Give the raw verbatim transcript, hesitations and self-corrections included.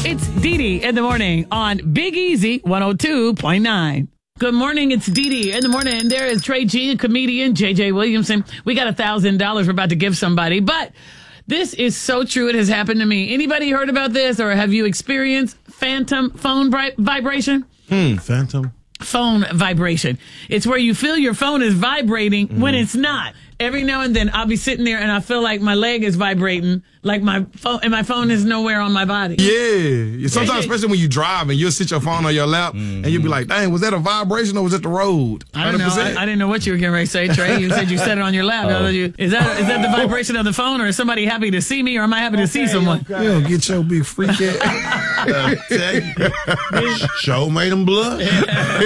It's Dee Dee in the morning on Big Easy one oh two point nine. Good morning. It's Dee Dee in the morning. There is Trey G, comedian, J J Williamson. We got a thousand dollars we're about to give somebody, but this is so true. It has happened to me. Anybody heard about this, or have you experienced phantom phone bri- vibration? Hmm. Phantom phone vibration. It's where you feel your phone is vibrating mm. when it's not. Every now and then I'll be sitting there and I feel like my leg is vibrating, like my phone, and my phone is nowhere on my body. Yeah. Sometimes, especially when you drive and you'll sit your phone on your lap mm-hmm. and you'll be like, dang, was that a vibration or was it the road? I don't know. I, I didn't know what you were getting ready to say, Trey. You said you set it on your lap. Oh. You, is that is that the vibration of the phone, or is somebody happy to see me, or am I happy okay, to see someone? Okay. You don't get your big freak ass. Show made them blush.